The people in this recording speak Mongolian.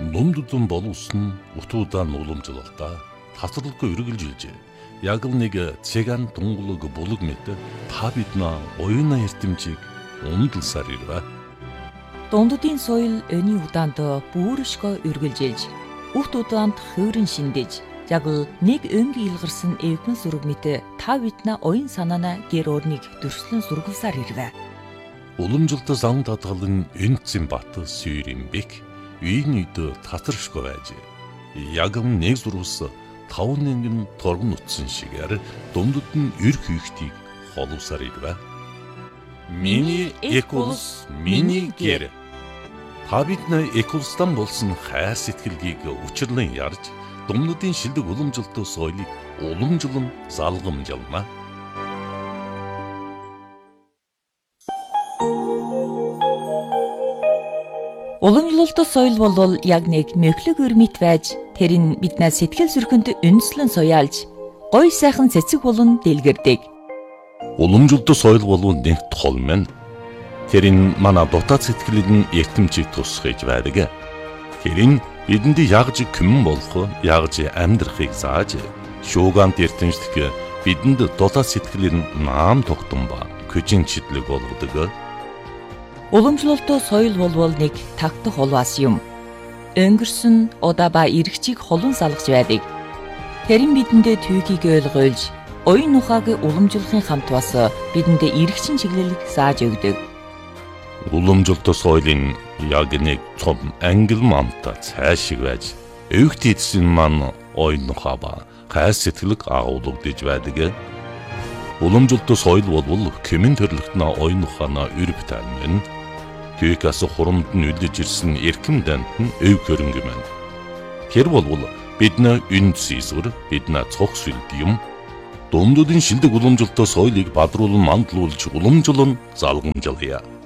Номдудун болуулсан утуудан уламжлалтаа тасралгүй үргэлжилжээ. Яг л нэг цэган дунгулаг булаг мэт та бидна оюуна эрдэмжийг ундалсаар ирвэ. Дундудын соёл өний удаанд бүршгөө үргэлжилж, үхт удаанд хөөрөн шиндэж, яг л нэг өнгийн илгарсан эвгэн сүрэг мэт та бидна оюун санаана гэр орныг дөрслөн сургалсаар ирвэ. Уламжлалт зам татгалын энцэн бат сүйрэмбек үйн үйд татаршгүй байж. Яг нэг зурвас 5 нэнгэн торгон утсан шигээр дундад нь эр хийхтийг холуусаар ирвэ. Миний эколс, миний гэр. Та бидний эколстан болсон хайр сэтгэлгийг учирлан ярьж, дундадын шилдэг уламжлалт соёлыг уламжлан залгамжлана. Уламжлалт соёл бол яг нэг мөхлөг өрмит байж, тэр нь биднээс сэтгэл зүрхэнд үндэслэн суяалж, гоё сайхан цэцэг болон дэлгэрдэг. Уламжлалт соёл бол нэг тол мэн. Тэр нь манай дотоод сэтгэлийг эртэмжийг тусгаж байдаг. Тэр нь бидэнд ягж күмэн болох, ягж амьдрахыг зааж, шуугант эртэмжлэх бидэнд дотоод сэтгэлийн наам тогтсон ба көжин чидлэг болгодог. Уламжлалт соёл бол нэг тагтах холваас юм. Өнгөрсөн удаа ба эргчийг холон салгаж байдаг. Тэр нь бидэндээ түүхийг ойлгуулж, оюун ухааг уламжлахын хамт бас бидэндээ эргчин чиглэлийг зааж өгдөг. Уламжлалт соёлын яг нэг цом ангил манта цаашиг байж, өвгт эдсэн маань оюун ухаа ба хайр сэтгэлэг агуулгадж байдаг. Уламжлалт соёл бол кэмэн төрлөختнө оюун ухаана өрөв таймын Түүхээс хурамд нь үлдэж ирсэн эрхэм дант нь өв хөрөнгө мэн. Тэр бол бидний үнд сийсвэр, бидний цог сүлд юм. Дундуудын шилдэг уламжлалт соёлыг бадруулан мандалуулж уламжлан залгамжлая.